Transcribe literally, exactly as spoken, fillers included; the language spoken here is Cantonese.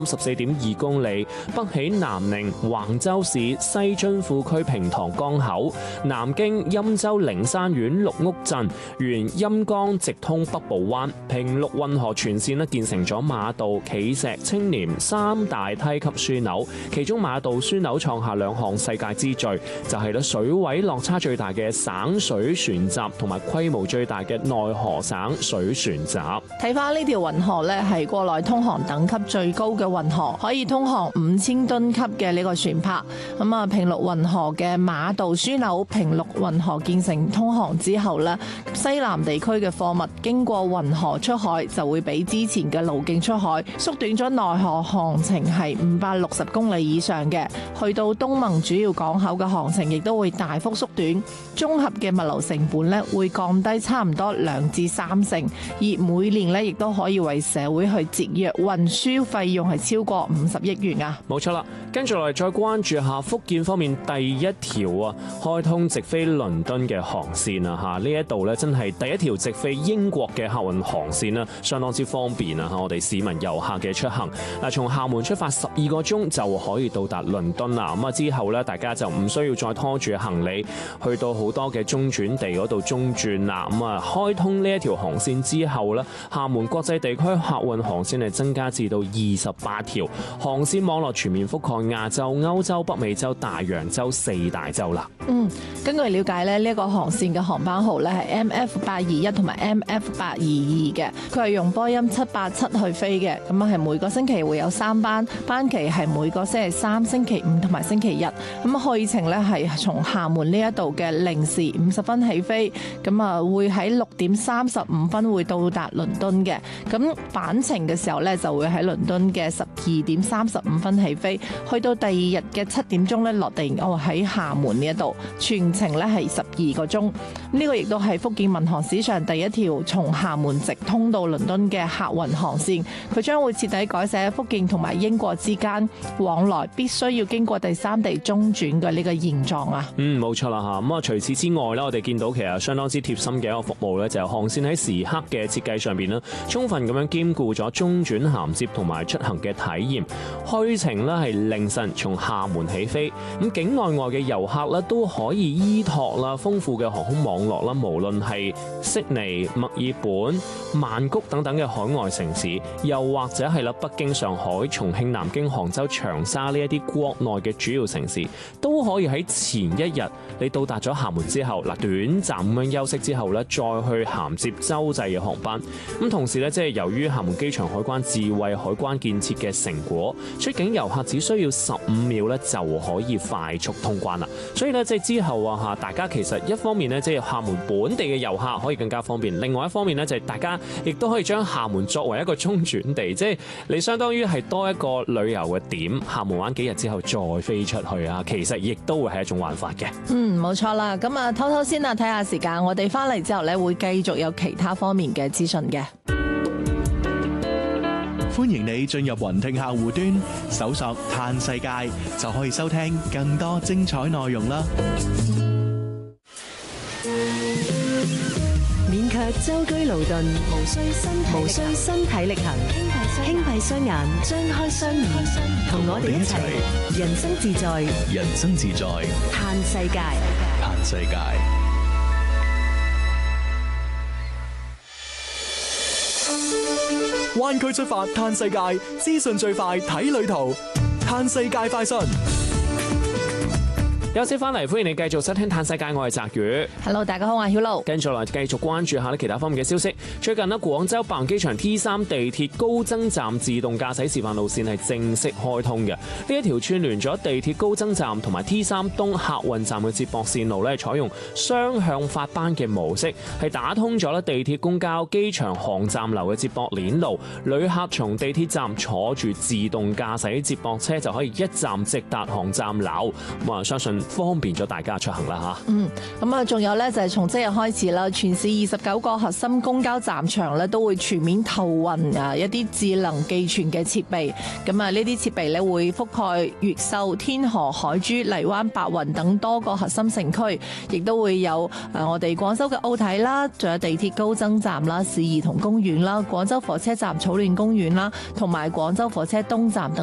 十四點二公里，北起南寧、橫州市西津庫區平塘江口，南經欽州靈山縣綠屋鎮，沿欽江直通北部灣，平陸運河全線咧建成咗馬道、企石、青年三大梯級樞紐，其中馬道樞紐創下兩項世界之最，就係咧水位落差最大嘅省水船閘同埋規模最大嘅內河省水船閘。 睇翻呢條運河咧，係國內通航等級最高嘅運河，可以通航五千噸級嘅呢個船舶。咁啊，平陸運河嘅馬道樞紐平陸運河建成通航之後咧，西南地區嘅貨物經過運河出海就會比之前嘅路徑出海縮短咗內河航程係五百六十公里以上嘅，去到東盟主要港口嘅航程亦都會大幅縮短，綜合嘅物流成本咧會降低差唔多兩至三成，而每年咧亦都可以為社會去節約運輸費用係超過五十億元啊！ 冇錯啦，跟住落嚟再關注下福建方面第一條啊開通直飛倫敦嘅航線啊嚇，呢一度咧真係第一條直飛英國嘅客運航線啦，相當之方便啊嚇！我哋市民遊客嘅出行嗱，從廈門出發十二個鐘就可以到達倫敦啦。咁啊之後咧，大家就唔需要再拖住行李去到好多嘅中轉地嗰度中轉啦。咁啊，開通呢一條航線之後咧，廈門國際地區客運航線係增加至到二十八條，航線網絡全面覆蓋亞洲、歐洲、北美洲、大洋洲四大洲啦。 嗯，根據了解咧，呢、這、一個航線嘅航班號咧係 M F 八二一同埋 M F 八二二嘅，佢係用波音七八七去飛嘅，咁啊係每個星期會有三班，班期係每個星期三、星期五同埋星期日，咁去程咧係從廈門呢一度嘅零時五十分起飛，咁啊會喺六點三十五分會到達倫敦嘅，咁返程嘅時候咧就會喺倫敦嘅十二點三十五分起飛，去到第二日嘅七點鐘咧落地哦喺廈門呢一度，全程咧係十二個鐘，呢、這個亦都係福建民航史上第一條從廈門直通到倫敦嘅客運航線，佢將會徹底改寫福建同埋英國之間往來必須要經過第三地中轉嘅呢個現狀啊。 嗯，冇錯啦嚇。咁啊，除此之外咧，我哋見到其實相當之貼心嘅一個服務咧，就係航線喺時刻嘅設計上邊咧，充分咁樣兼顧咗中轉銜接同埋出行嘅體驗。去程咧係凌晨從廈門起飛，咁境內外嘅遊客咧都可以依託啦豐富嘅航空網絡啦，無論係悉尼、墨爾本、曼谷等等嘅海外城市，又或者係啦北京、上海、重慶、南京、杭州、長沙呢一啲國內嘅主要城市，都可以喺前一日你到達咗廈門之後，嗱短暫咁樣休息之後咧，再去銜接洲際嘅航班。咁同時咧，即係由於廈門機場海關智慧海關建設嘅成果，出境遊客只需要十五秒咧就可以快速通關啦。所以咧，即係之後啊嚇，大家其實一方面咧，即係廈門本地嘅遊客可以更加方便；另外一方面咧，就係大家亦都可以將廈門作為一個中轉地，即係你相當於係多一個旅遊嘅點，廈門玩幾日之後再飛出去啊，其實亦都會係一種玩法嘅。 嗯，冇錯啦。咁啊，偷偷先啊，睇下時間，我哋翻嚟之後咧，會繼續有其他方面嘅資訊嘅。 歡迎你進入雲聽客戶端，搜索嘆世界就可以收聽更多精彩內容啦。 免卻舟車勞頓，無需身無需身體力行，輕閉雙眼，張開雙耳，同我哋一齊人生自在， 人生自在， 嘆世界， 嘆世界。灣區出發嘆世界，資訊最快睇旅途，嘆世界快訊。 休息翻嚟，歡迎你繼續收聽《嘆世界》，我係澤宇。 Hello， 大家好，我係曉露。跟住嚟繼續關注下其他方面嘅消息。最近呢，廣州白雲機場 T 三地鐵高增站自動駕駛示範路線係正式開通嘅。呢一條串聯咗地鐵高增站同埋 T 三東客運站嘅接駁線路咧，採用雙向發班嘅模式，係打通咗咧地鐵公交、機場航站樓嘅接駁鏈路。旅客從地鐵站坐住自動駕駛接駁車就可以一站直達航站樓。咁啊，相信方便咗大家出行啦嚇。 嗯，咁啊，仲有咧就係從即日開始啦，全市二十九個核心公交站場咧都會全面投運啊一啲智能寄存嘅設備。咁啊，呢啲設備咧會覆蓋越秀、天河、海珠、荔灣、白雲等多個核心城區，亦都會有誒我哋廣州嘅奧體啦，仲有地鐵高增站啦、市兒童公園啦、廣州火車站草亂公園啦，同埋廣州火車東站等。